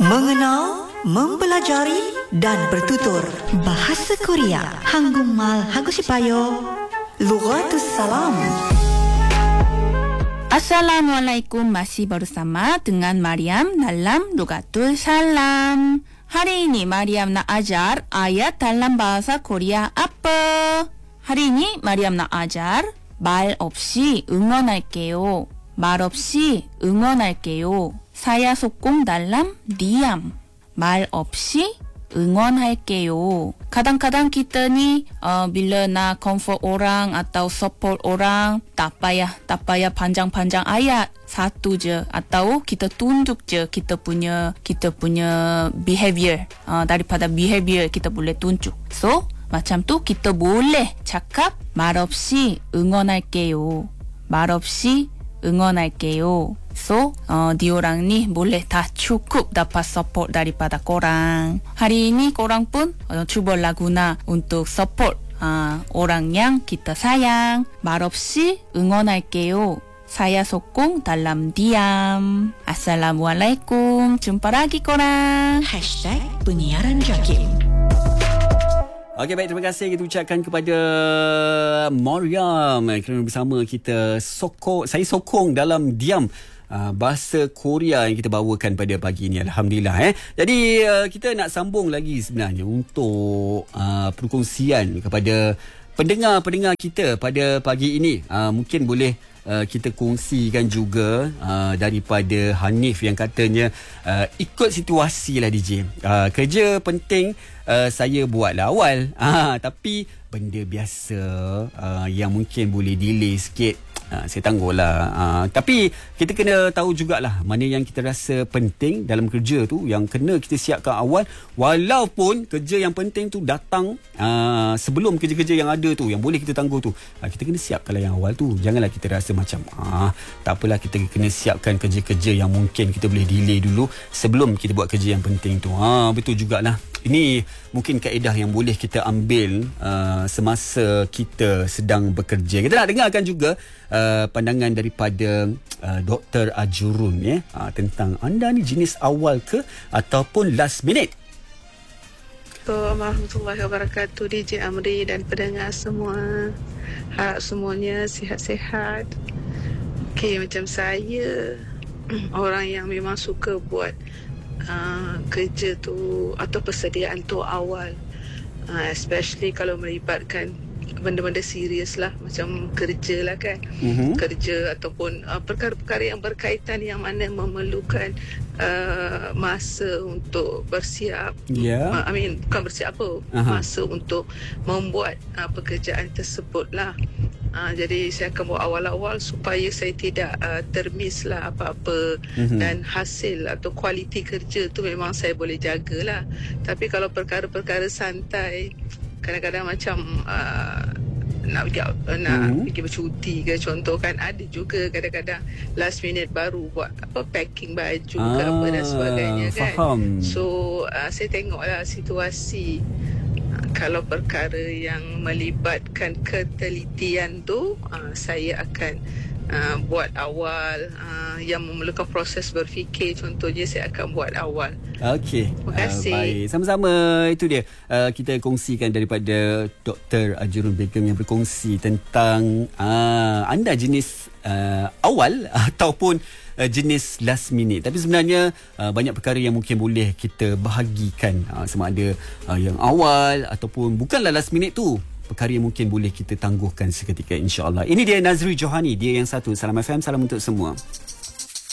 Mengenal, mempelajari dan bertutur bahasa Korea. Hanggumal Hagusipayo, Lughatus Salam. Assalamualaikum, masih bersama dengan Mariam dalam Lughatul Salam. Hari ini Mariam nak ajar ayat dalam bahasa Korea apa? Hari ini Mariam nak ajar 말 없이 응원할게요. 말 없이 응원할게요. Saya sokong dalam diam. 말 없이 응원할게요. Kadang-kadang kita ni bila nak comfort orang atau support orang, tak payah panjang-panjang ayat, satu je, atau kita tunjuk je kita punya behavior. Daripada behavior kita boleh tunjuk. So macam tu kita boleh cakap 말 없이 응원할게요. 말 없이 응원할게요. So, diorang ni boleh dah cukup dapat support daripada korang. Hari ini korang pun cubalah guna untuk support orang yang kita sayang. 말 없이 응원할게요. Saya sokong dalam diam. Assalamualaikum. Jumpa lagi korang. #penyiaran Jakim. Okey, baik, terima kasih kita ucapkan kepada Mariam kerana bersama kita saya sokong dalam diam. Bahasa Korea yang kita bawakan pada pagi ini, alhamdulillah. Jadi kita nak sambung lagi sebenarnya untuk perkongsian kepada pendengar-pendengar kita pada pagi ini. Mungkin boleh kita kongsikan juga daripada Hanif yang katanya ikut situasi lah DJ. Kerja penting saya buatlah awal, tapi benda biasa yang mungkin boleh delay sikit, saya tangguhlah. Tapi kita kena tahu jugalah mana yang kita rasa penting dalam kerja tu, yang kena kita siapkan awal. Walaupun kerja yang penting tu datang sebelum kerja-kerja yang ada tu, yang boleh kita tangguh tu, kita kena siapkanlah yang awal tu. Janganlah kita rasa macam tak apalah, kita kena siapkan kerja-kerja yang mungkin kita boleh delay dulu sebelum kita buat kerja yang penting tu. Betul jugalah. Ini mungkin kaedah yang boleh kita ambil semasa kita sedang bekerja. Kita nak dengarkan juga pandangan daripada Dr. Ajurun tentang anda ni jenis awal ke ataupun last minute. Assalamualaikum warahmatullahi wabarakatuh, DJ Amri dan pendengar semua. Harap semuanya sihat-sihat. Okey, macam saya orang yang memang suka buat kerja tu atau persediaan tu awal, especially kalau melibatkan benda-benda serius lah, macam kerja lah kan. Kerja ataupun perkara-perkara yang berkaitan yang mana memerlukan masa untuk bersiap. Bukan bersiap apa, masa untuk membuat pekerjaan tersebut lah. Jadi saya akan buat awal-awal supaya saya tidak termiss lah apa-apa, dan hasil atau kualiti kerja tu memang saya boleh jagalah. Tapi kalau perkara-perkara santai, kadang-kadang macam nak pergi bercuti ke contoh kan, ada juga kadang-kadang last minute baru buat packing baju ke apa dan sebagainya kan. Faham. So saya tengoklah situasi. Kalau perkara yang melibatkan ketelitian tu, saya akan buat awal. Yang memerlukan proses berfikir, contohnya saya akan buat awal. Okey, terima kasih. Baik, sama-sama. Itu dia, kita kongsikan daripada Dr. Ajurun Begum yang berkongsi tentang anda jenis awal ataupun jenis last minute. Tapi sebenarnya banyak perkara yang mungkin boleh kita bahagikan, sama ada yang awal ataupun bukanlah last minute tu, perkara yang mungkin boleh kita tangguhkan seketika, insya-Allah. Ini dia Nazri Johani, dia yang satu. Salam FM, salam untuk semua.